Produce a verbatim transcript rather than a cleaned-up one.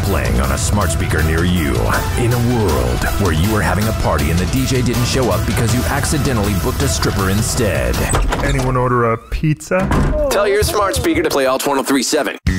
playing on a smart speaker near you. In a world where you were having a party and the D J didn't show up because you accidentally booked a stripper instead. Anyone order a pizza? Tell your smart speaker to play Alt one oh three point seven.